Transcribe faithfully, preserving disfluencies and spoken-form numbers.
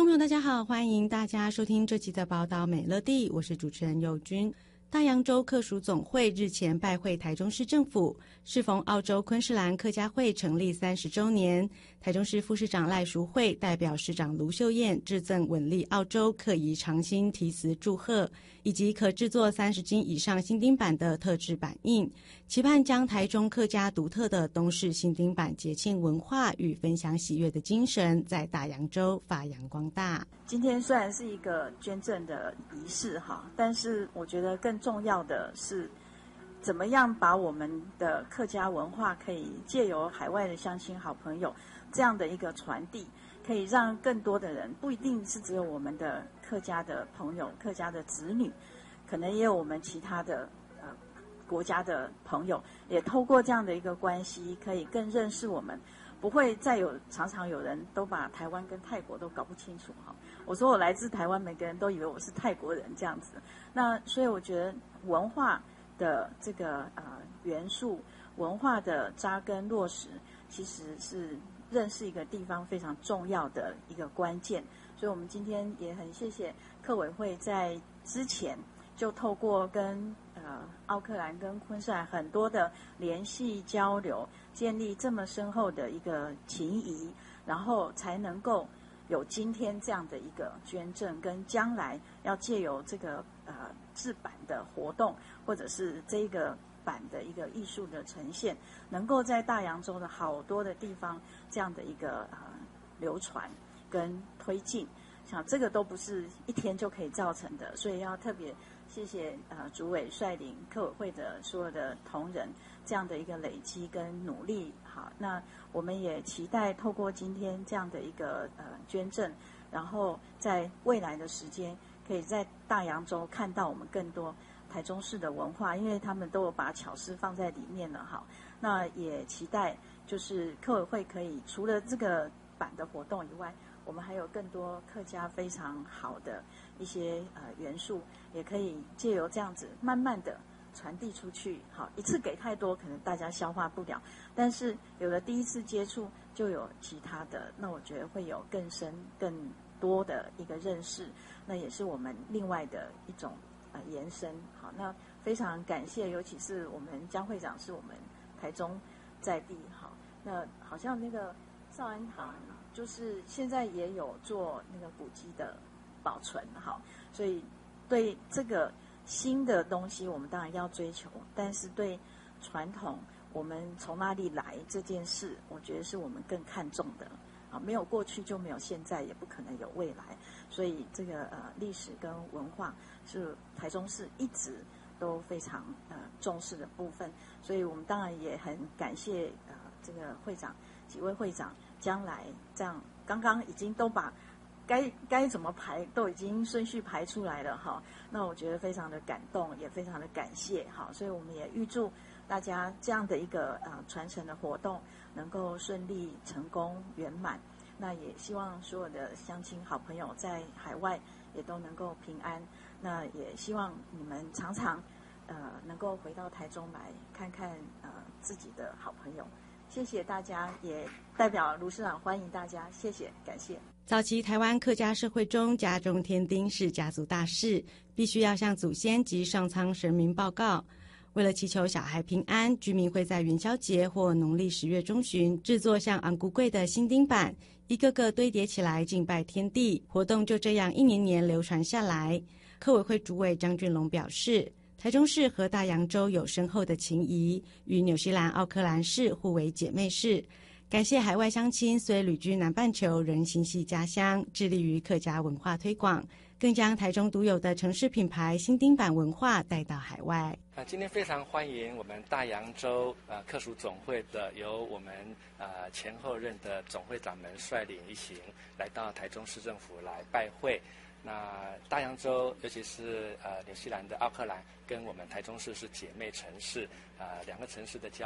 朋友大家好，欢迎大家收听这期的宝岛美乐地，我是主持人佑君。大洋洲客属总会日前拜会台中市政府，适逢澳洲昆士兰客家会成立三十周年，台中市副市长赖淑慧代表市长卢秀燕致赠稳利澳洲客仪长兴题词祝贺，以及可制作三十斤以上新丁版的特制版印，期盼将台中客家独特的东式新丁版节庆文化与分享喜悦的精神在大洋洲发扬光大。 今天虽然是一个捐赠的仪式哈，但是我觉得更重要的是怎么样把我们的客家文化可以借由海外的乡亲好朋友这样的一个传递，可以让更多的人，不一定是只有我们的客家的朋友、客家的子女，可能也有我们其他的呃国家的朋友，也透过这样的一个关系，可以更认识我们。不会再有常常有人都把台湾跟泰国都搞不清楚哈。我说我来自台湾，每个人都以为我是泰国人这样子。那所以我觉得文化的这个呃元素，文化的扎根落实，其实是认识一个地方非常重要的一个关键。所以我们今天也很谢谢客委会在之前就透过跟呃奥克兰跟昆士兰很多的联系交流，建立这么深厚的一个情谊，然后才能够有今天这样的一个捐赠，跟将来要借由这个呃制版的活动，或者是这个版的一个艺术的呈现，能够在大洋洲的好多的地方这样的一个呃流传跟推进。想这个都不是一天就可以造成的，所以要特别谢谢呃主委率领客委会的所有的同仁这样的一个累积跟努力。好，那我们也期待透过今天这样的一个呃捐赠，然后在未来的时间可以在大洋洲看到我们更多台中市的文化，因为他们都有把巧思放在里面了。好，那也期待就是客委会可以除了这个版的活动以外，我们还有更多客家非常好的一些呃元素，也可以借由这样子慢慢的传递出去。好，一次给太多，可能大家消化不了，但是有了第一次接触，就有其他的，那我觉得会有更深更多的一个认识，那也是我们另外的一种呃延伸。好，那非常感谢，尤其是我们江会长是我们台中在地。好，那好像那个少安堂就是现在也有做那个古迹的保存。好，所以对这个新的东西我们当然要追求，但是对传统我们从哪里来这件事，我觉得是我们更看重的。啊，没有过去就没有现在，也不可能有未来。所以这个呃历史跟文化是台中市一直都非常呃重视的部分。所以我们当然也很感谢呃这个会长几位会长，将来这样刚刚已经都把该该怎么排都已经顺序排出来了哈。那我觉得非常的感动，也非常的感谢哈。所以我们也预祝大家这样的一个呃传承的活动能够顺利成功圆满。那也希望所有的乡亲好朋友在海外也都能够平安。那也希望你们常常呃能够回到台中来看看呃自己的好朋友。谢谢大家，也代表卢市长欢迎大家，谢谢，感谢。 早期台湾客家社会中，家中添丁是家族大事，必须要向祖先及上苍神明报告。为了祈求小孩平安，居民会在元宵节或农历十月中旬制作像昂古贵的新丁板，一个个堆叠起来敬拜天地。活动就这样一年年流传下来。客委会主委张俊龙表示，台中市和大洋洲有深厚的情谊，与纽西兰奥克兰市互为姐妹市。感谢海外乡亲虽旅居南半球，仍心系家乡，致力于客家文化推广，更将台中独有的城市品牌新丁版文化带到海外。 啊，今天非常欢迎我们大洋洲呃客属总会的由我们呃前后任的总会长们率领一行来到台中市政府来拜会。那大洋洲，尤其是呃纽西兰的奥克兰，跟我们台中市是姐妹城市，呃两个城市的交